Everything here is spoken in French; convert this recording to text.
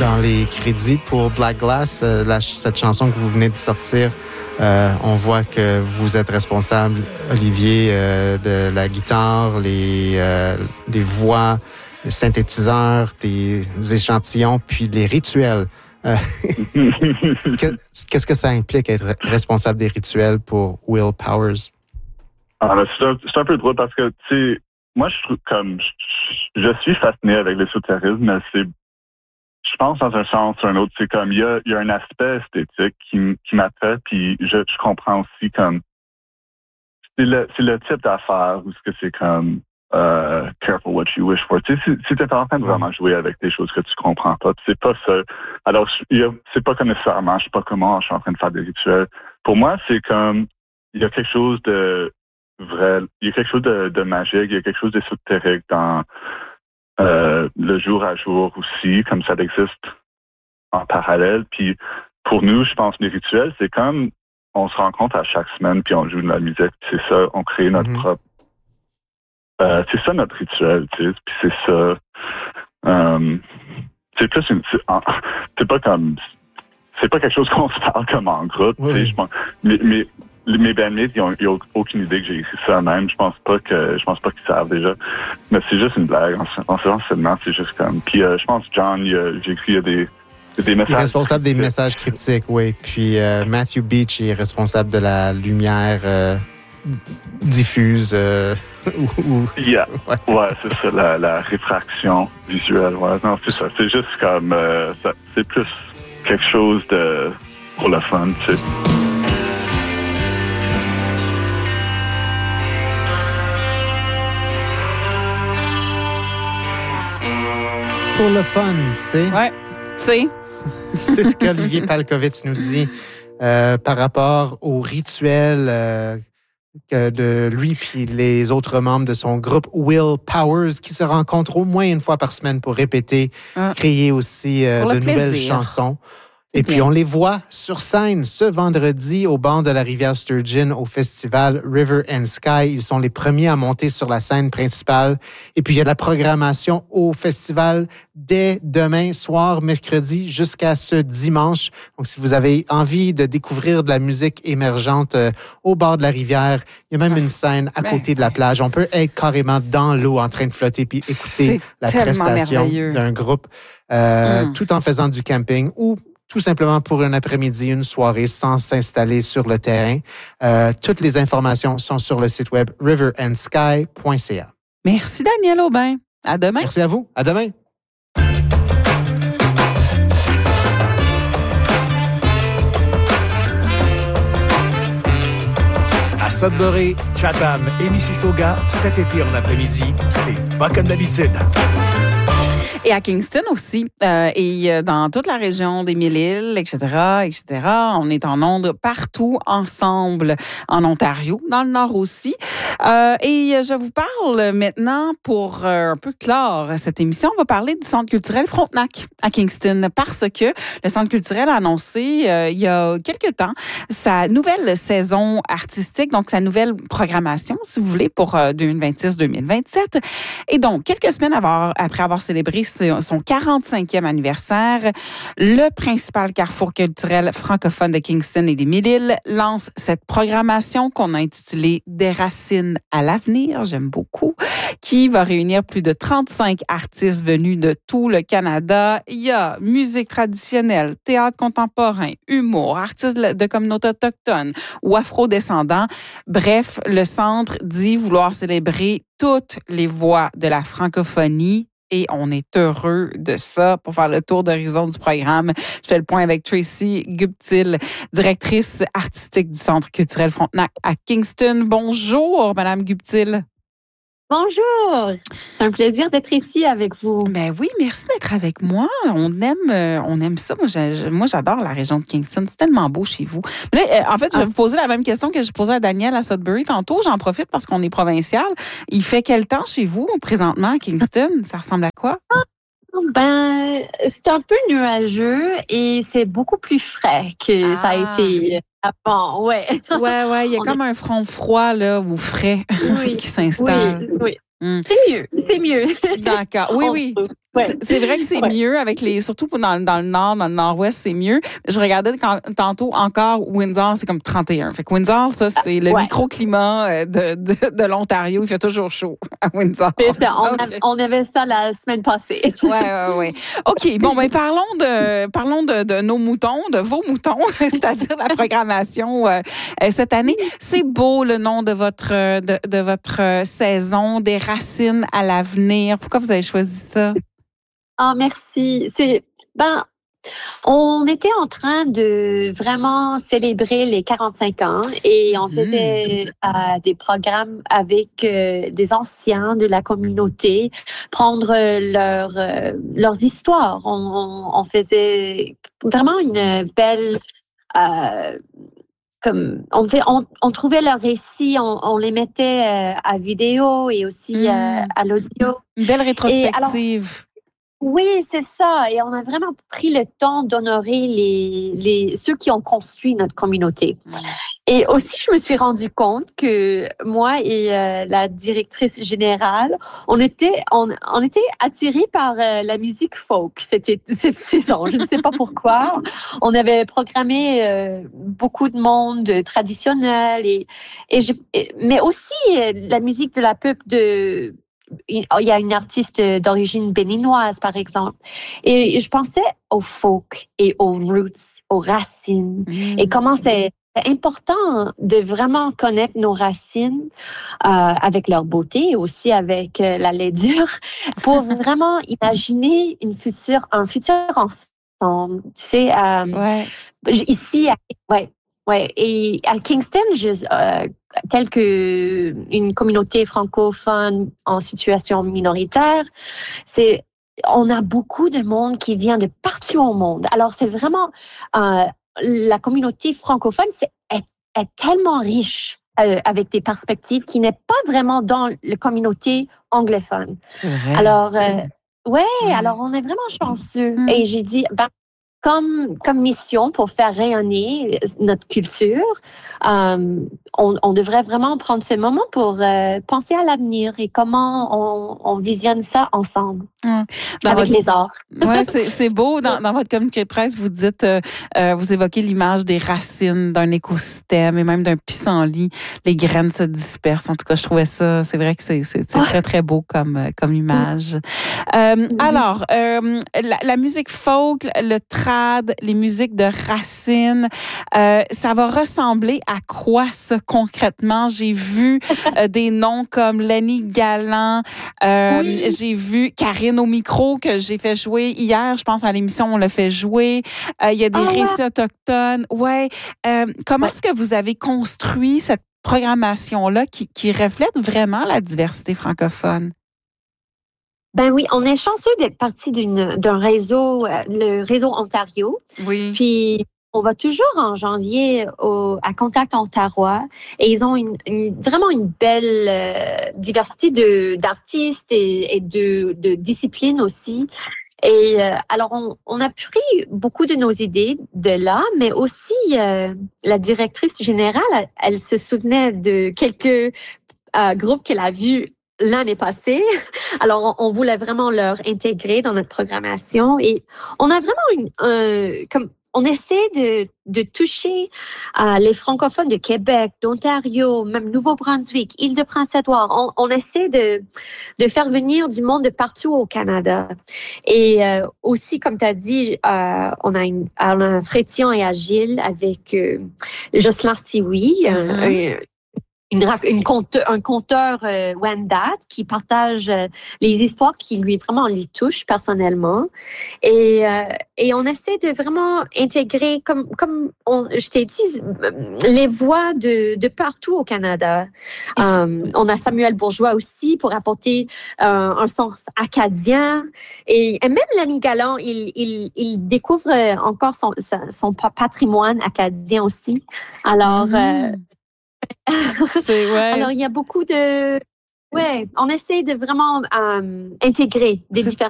Dans les crédits pour Black Glass, cette chanson que vous venez de sortir, on voit que vous êtes responsable, Olivier, de la guitare, des voix, des synthétiseurs, des échantillons, puis les rituels. Qu'est-ce que ça implique être responsable des rituels pour Will Powers? C'est un peu drôle parce que, tu sais, moi, je trouve je suis fasciné avec l'ésotérisme, mais je pense dans un sens ou un autre, c'est comme, il y a un aspect esthétique qui m'attire, puis je comprends aussi comme, c'est le type d'affaire où c'est comme, careful what you wish for. Tu sais, si t'es en train de vraiment jouer avec des choses que tu comprends pas, c'est pas ça. Alors, c'est pas comme nécessairement, je sais pas comment je suis en train de faire des rituels. Pour moi, c'est comme, il y a quelque chose de vrai, il y a quelque chose de magique, il y a quelque chose d'ésotérique dans le jour à jour aussi, comme ça existe en parallèle. Puis pour nous, je pense que les rituels, c'est comme on se rencontre à chaque semaine puis on joue de la musique. C'est ça, on crée notre propre. C'est ça notre rituel, tu sais. Puis c'est ça. C'est plus c'est pas comme. C'est pas quelque chose qu'on se parle comme en groupe. Oui. Tu sais, je pense, mes bandmates, ils ont aucune idée que j'ai écrit ça même. Je pense pas qu'ils savent déjà. Mais c'est juste une blague. Seulement, c'est juste comme. Puis je pense John, j'ai écrit des messages. Il est responsable des messages cryptiques, oui. Puis Matthew Beach est responsable de la lumière diffuse. Yeah. Ouais, c'est ça, la réfraction visuelle. Ouais. Non, c'est ça. C'est juste comme c'est plus quelque chose de pour le fun, tu sais. Pour le fun, tu sais. Ouais, tu sais. C'est ce qu'Olivier Palkovitz nous dit par rapport au rituel de lui puis les autres membres de son groupe Will Powers qui se rencontrent au moins une fois par semaine pour répéter, créer aussi de nouvelles chansons. Et puis, on les voit sur scène ce vendredi au bord de la rivière Sturgeon au festival River and Sky. Ils sont les premiers à monter sur la scène principale. Et puis, il y a de la programmation au festival dès demain soir, mercredi, jusqu'à ce dimanche. Donc, si vous avez envie de découvrir de la musique émergente au bord de la rivière, il y a même une scène à côté de la plage. On peut être carrément dans l'eau en train de flotter puis écouter la prestation d'un groupe tout en faisant du camping ou tout simplement pour un après-midi, une soirée sans s'installer sur le terrain. Toutes les informations sont sur le site web riverandsky.ca. Merci Daniel Aubin. À demain. Merci à vous. À demain. À Sudbury, Chatham et Mississauga, cet été en après-midi, c'est pas comme d'habitude. Et à Kingston aussi, et dans toute la région des Mille-Îles, etc. On est en ondes partout ensemble en Ontario, dans le Nord aussi. Et je vous parle maintenant pour un peu clore cette émission. On va parler du Centre culturel Frontenac à Kingston parce que le Centre culturel a annoncé il y a quelques temps sa nouvelle saison artistique, donc sa nouvelle programmation, si vous voulez, pour 2026-2027. Et donc, quelques semaines après avoir célébré son 45e anniversaire, le principal carrefour culturel francophone de Kingston et des Mille-Îles lance cette programmation qu'on a intitulée « Des racines à l'avenir », j'aime beaucoup, qui va réunir plus de 35 artistes venus de tout le Canada. Il y a musique traditionnelle, théâtre contemporain, humour, artistes de communautés autochtones ou afro-descendants. Bref, le centre dit vouloir célébrer toutes les voix de la francophonie. Et on est heureux de ça. Pour faire le tour d'horizon du programme, je fais le point avec Tracy Guptill, directrice artistique du Centre culturel Frontenac à Kingston. Bonjour, Madame Guptill. Bonjour, c'est un plaisir d'être ici avec vous. Ben oui, merci d'être avec moi. On aime ça. Moi, j'adore la région de Kingston. C'est tellement beau chez vous. Là, en fait, je vais vous poser la même question que je posais à Daniel à Sudbury tantôt. J'en profite parce qu'on est provincial. Il fait quel temps chez vous présentement à Kingston? Ça ressemble à quoi? Ben, c'est un peu nuageux et c'est beaucoup plus frais que ça a été avant. Ouais. Ouais, il y a comme un front froid là ou frais qui s'installe. Oui. C'est mieux. D'accord. Oui. Ouais. C'est vrai que c'est mieux avec surtout dans le nord, dans le nord-ouest, c'est mieux. Je regardais tantôt encore Windsor, c'est comme 31. Fait que Windsor, ça, c'est le microclimat de l'Ontario. Il fait toujours chaud à Windsor. C'est ça. On avait ça la semaine passée. Ouais. OK. Bon, ben, parlons de nos moutons, de vos moutons, c'est-à-dire la programmation cette année. C'est beau le nom de votre saison, des racines à l'avenir. Pourquoi vous avez choisi ça? Ah, merci. On était en train de vraiment célébrer les 45 ans et on faisait des programmes avec des anciens de la communauté, prendre leurs histoires. On faisait vraiment une belle... on trouvait leurs récits, on les mettait à vidéo et aussi à l'audio. Une belle rétrospective. Oui, c'est ça. Et on a vraiment pris le temps d'honorer ceux qui ont construit notre communauté. Et aussi, je me suis rendu compte que moi et la directrice générale, on était attirés par la musique folk cette saison. Je ne sais pas pourquoi. On avait programmé beaucoup de monde traditionnel mais aussi la musique de la peuple il y a une artiste d'origine béninoise, par exemple. Et je pensais au folk et aux roots, aux racines. Et comment c'est important de vraiment connaître nos racines avec leur beauté et aussi avec la laidure pour vraiment imaginer un futur ensemble. Tu sais, ici, et à Kingston, telle que une communauté francophone en situation minoritaire, on a beaucoup de monde qui vient de partout au monde. Alors, c'est vraiment la communauté francophone est tellement riche avec des perspectives qui n'est pas vraiment dans la communauté anglophone. C'est vrai. Alors, alors on est vraiment chanceux. Et j'ai dit, comme mission pour faire rayonner notre culture, on devrait vraiment prendre ce moment pour penser à l'avenir et comment on visionne ça ensemble avec les arts. Oui, c'est beau. Dans votre communiqué de presse, vous dites, vous évoquez l'image des racines d'un écosystème et même d'un pissenlit. Les graines se dispersent. En tout cas, je trouvais ça, c'est vrai que c'est très, très beau comme image. Alors, la musique folk, le trad, les musiques de racines, ça va ressembler à quoi ça concrètement? J'ai vu des noms comme Lenny Galland, j'ai vu Karine au micro que j'ai fait jouer hier, je pense à l'émission on l'a fait jouer. Il y a des récits autochtones. Comment est-ce que vous avez construit cette programmation-là qui reflète vraiment la diversité francophone? Ben oui, on est chanceux d'être partie d'un réseau, le réseau Ontario. Oui. Puis on va toujours en janvier à Contact Ontario et ils ont vraiment une belle diversité d'artistes et de disciplines aussi. Et alors, on a pris beaucoup de nos idées de là, mais aussi la directrice générale, elle se souvenait de quelques groupes qu'elle a vus l'année passée. Alors, on voulait vraiment leur intégrer dans notre programmation et on a vraiment on essaie de toucher les francophones de Québec, d'Ontario, même Nouveau-Brunswick, Île-de-Prince-Édouard. On essaie de faire venir du monde de partout au Canada. Et aussi, comme tu as dit, on a un Frétillon et Agile avec Jocelyn Sioui, un conteur Wendat qui partage les histoires qui lui touchent personnellement et on essaie de vraiment intégrer comme je t'ai dit les voix de partout au Canada. On a Samuel Bourgeois aussi pour apporter un sens acadien et même Lenny Galland il découvre encore son patrimoine acadien aussi. Alors alors, il y a beaucoup on essaie de vraiment intégrer des